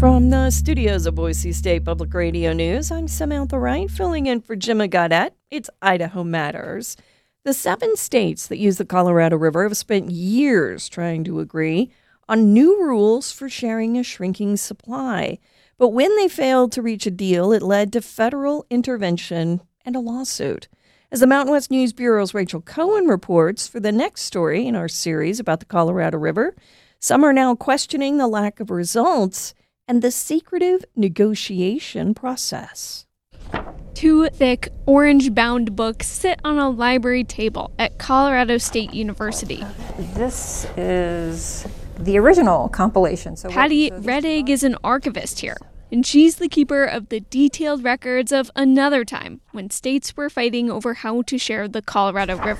From the studios of Boise State Public Radio News, I'm Samantha Wright, filling in for Jimmy Gaudette. It's Idaho Matters. The 7 states that use the Colorado River have spent years trying to agree on new rules for sharing a shrinking supply. But when they failed to reach a deal, it led to federal intervention and a lawsuit. As the Mountain West News Bureau's Rachel Cohen reports for the next story in our series about the Colorado River, some are now questioning the lack of results and the secretive negotiation process. 2 thick, orange-bound books sit on a library table at Colorado State University. This is the original compilation. Patty Reddig is an archivist here, and she's the keeper of the detailed records of another time when states were fighting over how to share the Colorado River.